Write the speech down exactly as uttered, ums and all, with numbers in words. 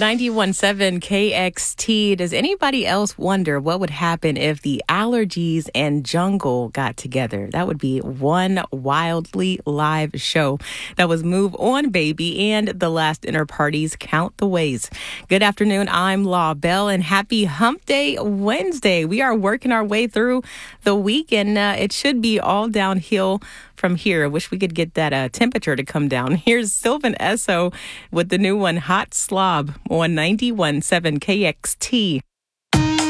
ninety-one point seven K X T. Does anybody else wonder what would happen if the Allergies and Jungle got together? That would be one wildly live show. That was Move On Baby and The Last Inner Parties, Count the Ways. Good afternoon. I'm Law Bell, and happy Hump Day Wednesday. We are working our way through the week, and uh, it should be all downhill from here. I wish we could get that uh, temperature to come down. Here's Sylvan Esso with the new one, Hot Slob, on ninety-one point seven K X T.